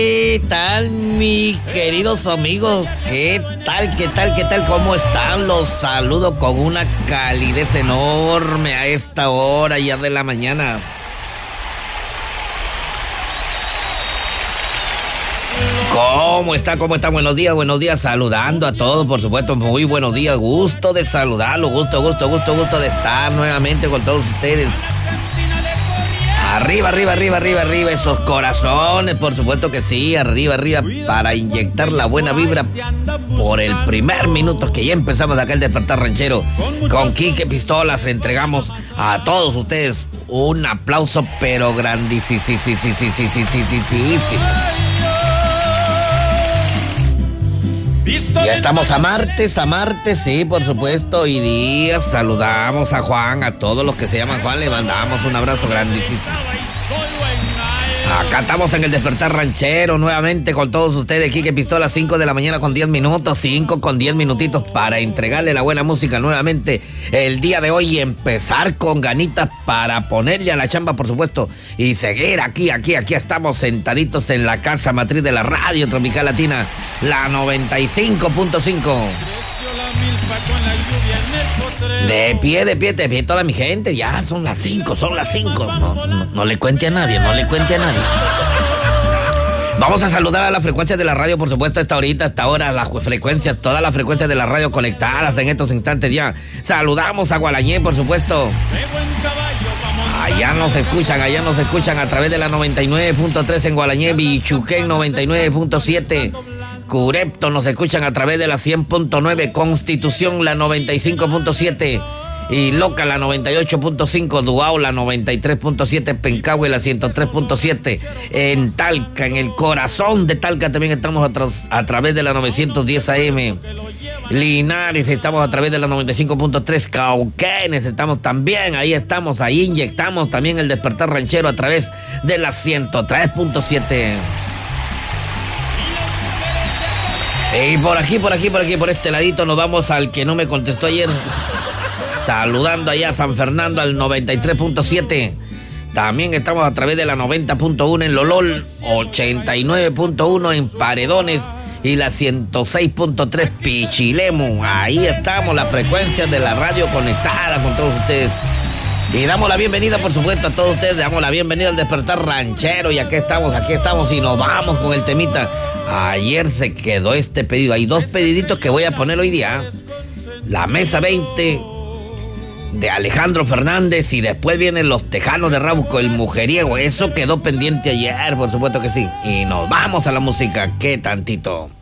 ¿Qué tal, mis queridos amigos? ¿Qué tal? ¿Cómo están? Los saludo con una calidez enorme a esta hora ya de la mañana. ¿Cómo está? Buenos días, saludando a todos, por supuesto, muy buenos días, gusto de saludarlos, gusto de estar nuevamente con todos ustedes. Arriba, esos corazones, por supuesto que sí, arriba, para inyectar la buena vibra por el primer minuto que ya empezamos acá el Despertar Ranchero. Con Quique Pistolas entregamos a todos ustedes un aplauso, pero grandísimo. Ya estamos a martes, sí, por supuesto, y días. Saludamos a Juan, a todos los que se llaman Juan, le mandamos un abrazo grandísimo. Acá estamos en el Despertar Ranchero nuevamente con todos ustedes. Quique Pistola, 5 de la mañana con 10 minutos, 5 con 10 minutitos para entregarle la buena música nuevamente el día de hoy y empezar con ganitas para ponerle a la chamba, por supuesto, y seguir aquí estamos sentaditos en la casa matriz de la radio tropical latina, la 95.5. De pie toda mi gente, ya son las 5. No le cuente a nadie. Vamos a saludar a las frecuencias de la radio, por supuesto, hasta ahora, las frecuencias, todas las frecuencias de la radio conectadas en estos instantes ya. Saludamos a Gualañé, por supuesto. Allá nos escuchan a través de la 99.3 en Gualañé, Bichuquén 99.7. Curepto nos escuchan a través de la 100.9, Constitución la 95.7 y Loca la 98.5, Duao la 93.7, Pencahue la 103.7, en Talca, en el corazón de Talca también estamos a través de la 910 AM, Linares estamos a través de la 95.3, Cauquenes estamos también, ahí inyectamos también el Despertar Ranchero a través de la 103.7. Y por este ladito nos vamos al que no me contestó ayer. Saludando allá a San Fernando al 93.7. También estamos a través de la 90.1 en Lolol, 89.1 en Paredones y la 106.3 Pichilemu. Ahí estamos, las frecuencias de la radio conectadas con todos ustedes. Y damos la bienvenida, por supuesto, a todos ustedes. Damos la bienvenida al Despertar Ranchero. Y aquí estamos y nos vamos con el temita. Ayer se quedó este pedido. Hay 2 pediditos que voy a poner hoy día. La Mesa 20 de Alejandro Fernández y después vienen Los Tejanos de Rabuco, el mujeriego. Eso quedó pendiente ayer, por supuesto que sí. Y nos vamos a la música. ¿Qué tantito?